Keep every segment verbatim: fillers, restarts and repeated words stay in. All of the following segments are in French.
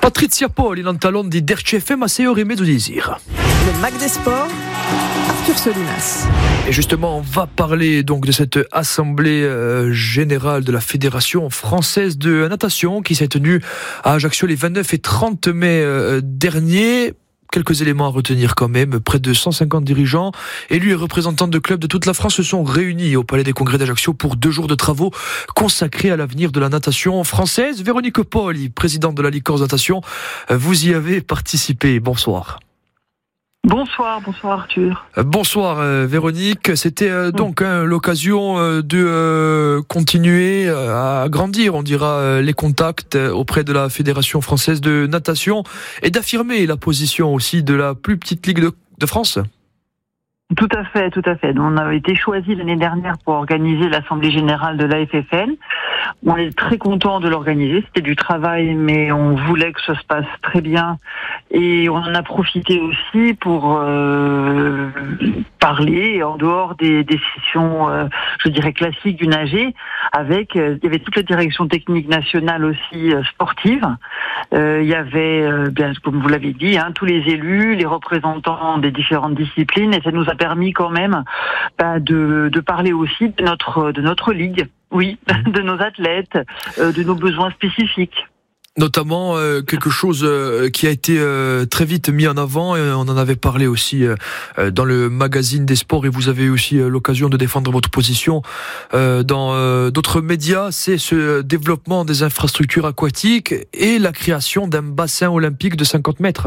Patrizia Poli, in talon di D R C F M a sei ore e mezzo di Isir. Le Mag des Sports, Arthur Solinas. Et justement, on va parler donc de cette assemblée euh, générale de la Fédération française de natation qui s'est tenue à Ajaccio les vingt-neuf et trente mai euh, dernier. Quelques éléments à retenir quand même. Près de cent cinquante dirigeants, élus et représentants de clubs de toute la France se sont réunis au Palais des Congrès d'Ajaccio pour deux jours de travaux consacrés à l'avenir de la natation française. Véronique Poli, présidente de la Ligue Corse Natation, vous y avez participé. Bonsoir. Bonsoir, bonsoir Arthur. Bonsoir euh, Véronique, c'était euh, donc hein, l'occasion euh, de euh, continuer euh, à grandir, on dira, euh, les contacts euh, auprès de la Fédération française de natation et d'affirmer la position aussi de la plus petite ligue de, de France. Tout à fait, tout à fait. On a été choisi l'année dernière pour organiser l'Assemblée Générale de l'A F F N. On est très content de l'organiser. C'était du travail, mais on voulait que ça se passe très bien. Et on en a profité aussi pour euh, parler en dehors des, des sessions, euh, je dirais, classiques du nager. Avec, euh, il y avait toute la direction technique nationale aussi euh, sportive. Euh, il y avait, euh, bien comme vous l'avez dit, hein, tous les élus, les représentants des différentes disciplines. Et ça nous a permis quand même bah, de, de parler aussi de notre, de notre ligue. Oui, de nos athlètes, euh, de nos besoins spécifiques. Notamment euh, quelque chose euh, qui a été euh, très vite mis en avant, et on en avait parlé aussi euh, dans le magazine des sports, et vous avez eu aussi euh, l'occasion de défendre votre position euh, dans euh, d'autres médias, c'est ce développement des infrastructures aquatiques et la création d'un bassin olympique de cinquante mètres.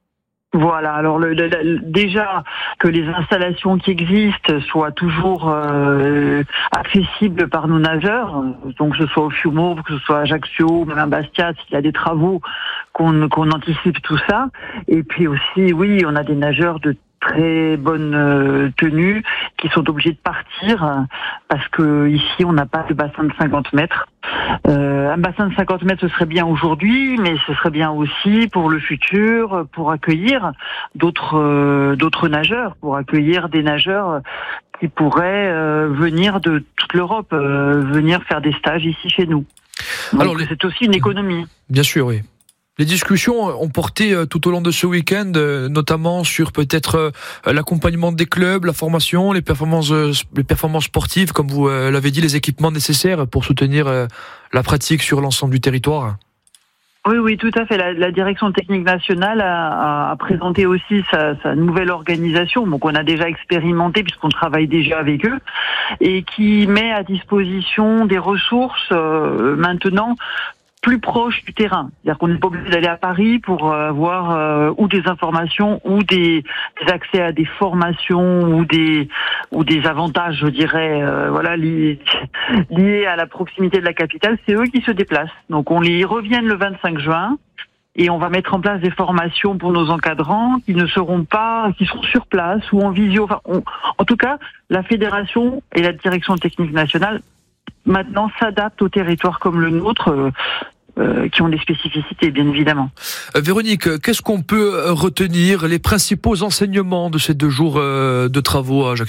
Voilà, alors le, le, le, déjà que les installations qui existent soient toujours euh, accessibles par nos nageurs, donc que ce soit au Fiumo, que ce soit à Ajaccio, même à Bastia, s'il y a des travaux, qu'on, qu'on anticipe tout ça. Et puis aussi, oui, on a des nageurs de très bonne euh, tenue qui sont obligés de partir euh, parce que ici on n'a pas de bassin de cinquante mètres. Euh, un bassin de cinquante mètres ce serait bien aujourd'hui, mais ce serait bien aussi pour le futur, pour accueillir d'autres euh, d'autres nageurs, pour accueillir des nageurs qui pourraient euh, venir de toute l'Europe, euh, venir faire des stages ici chez nous. Donc, alors les... c'est aussi une économie. Bien sûr, oui. Les discussions ont porté tout au long de ce week-end, notamment sur peut-être l'accompagnement des clubs, la formation, les performances, les performances sportives, comme vous l'avez dit, les équipements nécessaires pour soutenir la pratique sur l'ensemble du territoire. Oui, oui, tout à fait. La, la direction technique nationale a, a présenté aussi sa, sa nouvelle organisation, donc on a déjà expérimenté puisqu'on travaille déjà avec eux, et qui met à disposition des ressources euh, maintenant plus proche du terrain. C'est-à-dire qu'on n'est pas obligé d'aller à Paris pour avoir euh, ou des informations ou des, des accès à des formations ou des ou des avantages, je dirais, euh, voilà, liés, liés à la proximité de la capitale. C'est eux qui se déplacent. Donc on les reviennent le vingt-cinq juin et on va mettre en place des formations pour nos encadrants qui ne seront pas, qui seront sur place ou en visio. Enfin, on, en tout cas, la fédération et la direction technique nationale maintenant s'adaptent au territoire comme le nôtre. Euh, Euh, qui ont des spécificités, bien évidemment. Euh, Véronique, qu'est-ce qu'on peut retenir, les principaux enseignements de ces deux jours euh, de travaux à Ajaccio ?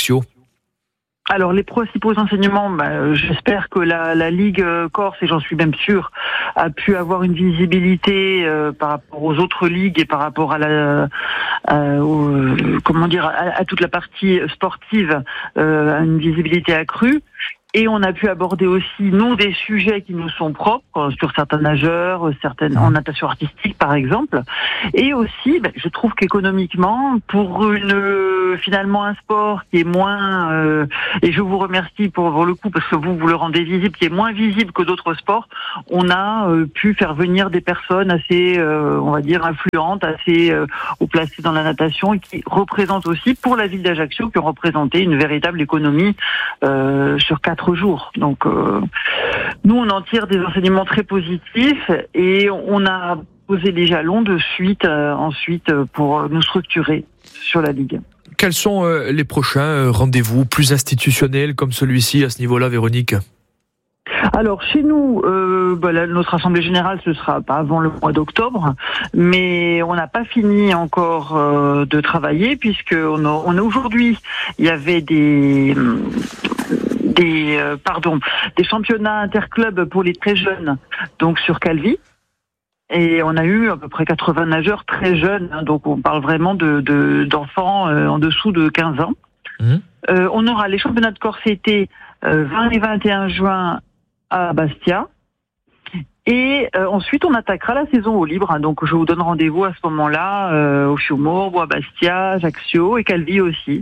Alors, les principaux enseignements, bah, j'espère que la, la Ligue Corse, et j'en suis même sûr, a pu avoir une visibilité euh, par rapport aux autres ligues et par rapport à la, à, au, comment dire, à, à toute la partie sportive, euh, une visibilité accrue. Et on a pu aborder aussi, nous, des sujets qui nous sont propres, sur certains nageurs, certaines en natation artistique, par exemple. Et aussi, ben, je trouve qu'économiquement, pour une finalement un sport qui est moins, euh, et je vous remercie pour, pour le coup, parce que vous, vous le rendez visible, qui est moins visible que d'autres sports, on a euh, pu faire venir des personnes assez, euh, on va dire, influentes, assez euh, haut placées dans la natation, et qui représentent aussi, pour la ville d'Ajaccio, qui ont représenté une véritable économie euh, sur quatre jours. Donc, euh, nous, on en tire des enseignements très positifs et on a posé les jalons de suite, euh, ensuite, pour nous structurer sur la Ligue. Quels sont euh, les prochains rendez-vous plus institutionnels comme celui-ci à ce niveau-là, Véronique ? Alors chez nous, euh, bah, la, notre assemblée générale ce sera pas avant le mois d'octobre, mais on n'a pas fini encore euh, de travailler puisque on a, on a aujourd'hui il y avait des des euh, pardon des championnats interclubs pour les très jeunes donc sur Calvi. Et on a eu à peu près quatre-vingts nageurs très jeunes, hein, donc on parle vraiment de, de d'enfants euh, en dessous de quinze ans. Mmh. Euh, on aura les championnats de Corse été euh, vingt et vingt et un juin à Bastia. Et euh, ensuite, on attaquera la saison au libre. Hein, donc, je vous donne rendez-vous à ce moment-là euh, au Fiumorbo, à Bastia, Ajaccio et Calvi aussi.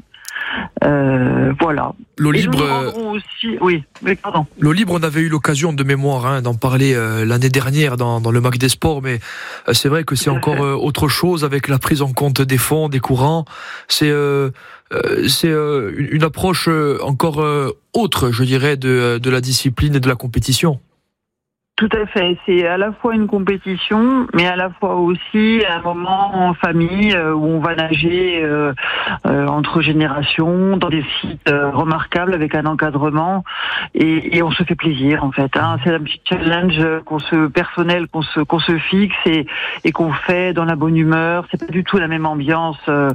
Euh, voilà. L'eau libre, aussi... oui, mais pardon. L'eau libre, on avait eu l'occasion de mémoire hein, d'en parler euh, l'année dernière dans, dans le Mag des Sports, mais euh, c'est vrai que c'est encore euh, autre chose avec la prise en compte des fonds, des courants. C'est euh, euh, c'est euh, une approche euh, encore euh, autre, je dirais, de, de la discipline et de la compétition. Tout à fait. C'est à la fois une compétition, mais à la fois aussi un moment en famille euh, où on va nager euh, euh, entre générations dans des sites euh, remarquables avec un encadrement et, et on se fait plaisir en fait. Hein. C'est un petit challenge qu'on se personnel qu'on se qu'on se fixe et, et qu'on fait dans la bonne humeur. C'est pas du tout la même ambiance euh,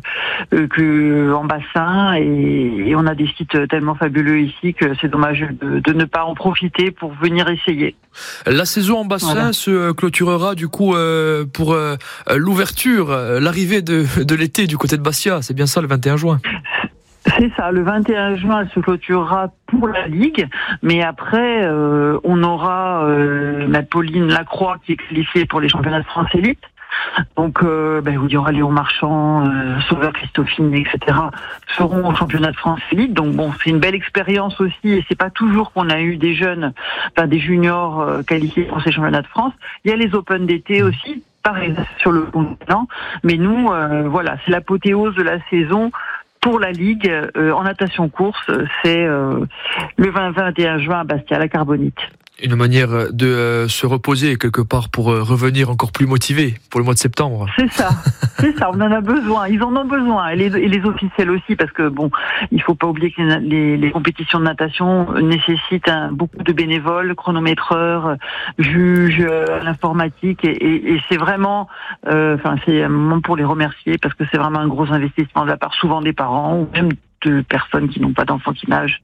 que en bassin et, et on a des sites tellement fabuleux ici que c'est dommage de, de ne pas en profiter pour venir essayer. La saison en bassin voilà. se clôturera du coup euh, pour euh, l'ouverture, euh, l'arrivée de, de l'été du côté de Bastia. C'est bien ça le vingt et un juin. C'est ça, le vingt et un juin, elle se clôturera pour la Ligue, mais après, euh, on aura euh, la Pauline Lacroix qui est qualifiée pour les championnats de France élite. Donc, euh, ben, il y aura Léon Marchand, euh, Sauveur Christophine, et cetera seront au championnat de France élite. Donc bon, c'est une belle expérience aussi. Et c'est pas toujours qu'on a eu des jeunes, enfin des juniors euh, qualifiés pour ces championnats de France. Il y a les Open d'été aussi, pareil sur le continent. Mais nous, euh, voilà, c'est l'apothéose de la saison. Pour la Ligue, euh, en natation course, c'est euh, le vingt vingt et un juin à Bastia, la Carbonite. Une manière de euh, se reposer quelque part pour euh, revenir encore plus motivé pour le mois de septembre. C'est ça, c'est ça, on en a besoin, ils en ont besoin, et les, et les officiels aussi, parce que bon, il faut pas oublier que les, les, les compétitions de natation nécessitent un, beaucoup de bénévoles, chronométreurs, juges, euh, l'informatique, et, et, et c'est vraiment, enfin euh, c'est un moment pour les remercier, parce que c'est vraiment un gros investissement de la part souvent des parents, ou même de personnes qui n'ont pas d'enfants qui nagent.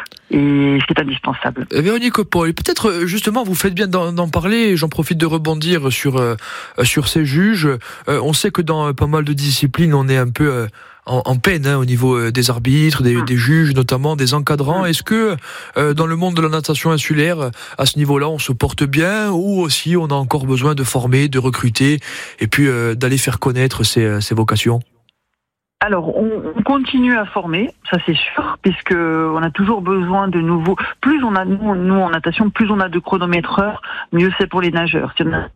Et c'est indispensable. Véronique Paul, peut-être justement vous faites bien d'en, d'en parler, j'en profite de rebondir sur, euh, sur ces juges. Euh, on sait que dans pas mal de disciplines, on est un peu euh, en, en peine hein, au niveau des arbitres, des, mmh. des juges notamment, des encadrants. Mmh. Est-ce que euh, dans le monde de la natation insulaire, à ce niveau-là, on se porte bien ou aussi on a encore besoin de former, de recruter et puis euh, d'aller faire connaître ces, ces vocations ? Alors, on, on continue à former, ça c'est sûr, puisque on a toujours besoin de nouveaux. Plus on a nous, nous en natation, plus on a de chronométreurs, mieux c'est pour les nageurs. Si on a...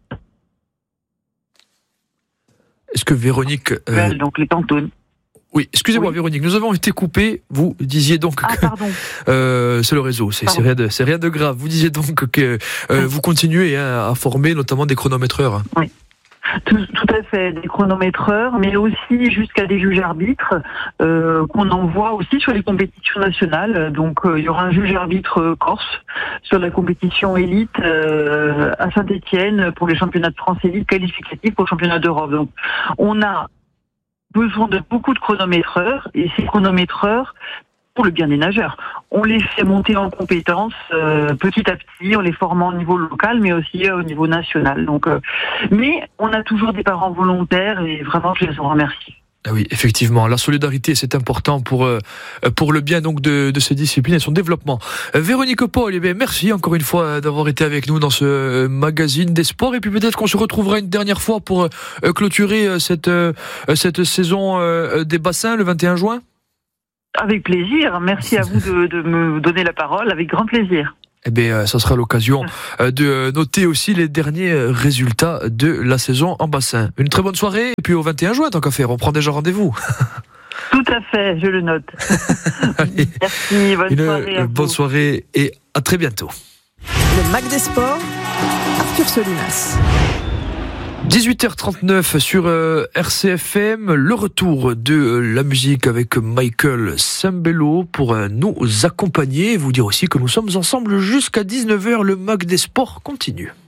Est-ce que Véronique euh... donc les tantones. Oui, excusez-moi oui. Véronique, nous avons été coupés. Vous disiez donc ah, que pardon. Euh, c'est le réseau, c'est, c'est rien de c'est rien de grave. Vous disiez donc que euh, vous continuez hein, à former notamment des chronométreurs. Oui. Tout, tout à fait, des chronométreurs, mais aussi jusqu'à des juges arbitres euh, qu'on envoie aussi sur les compétitions nationales. Donc euh, il y aura un juge arbitre corse sur la compétition élite euh, à Saint-Étienne pour les championnats de France élite qualificatifs au championnat d'Europe. Donc on a besoin de beaucoup de chronométreurs et ces chronométreurs pour le bien des nageurs. On les fait monter en compétences euh, petit à petit, on les forme au niveau local, mais aussi euh, au niveau national. Donc, euh, mais on a toujours des parents volontaires et vraiment, je les en remercie. Ah oui, effectivement, la solidarité, c'est important pour euh, pour le bien donc de, de ces disciplines et son développement. Euh, Véronique Paul, eh bien, merci encore une fois d'avoir été avec nous dans ce magazine des sports. Et puis peut-être qu'on se retrouvera une dernière fois pour euh, clôturer cette euh, cette saison euh, des bassins le vingt et un juin. Avec plaisir. Merci à vous de, de me donner la parole. Avec grand plaisir. Eh bien, ça sera l'occasion de noter aussi les derniers résultats de la saison en bassin. Une très bonne soirée. Et puis au vingt et un juin, tant qu'à faire, on prend déjà rendez-vous. Tout à fait, je le note. Allez, merci, bonne une, soirée. À bonne vous. soirée et à très bientôt. Le Mag des Sports, Arthur Solinas. dix-huit heures trente-neuf sur euh, R C F M, le retour de euh, la musique avec Michael Sembello pour euh, nous accompagner et vous dire aussi que nous sommes ensemble jusqu'à dix-neuf heures. Le Mag des Sports continue.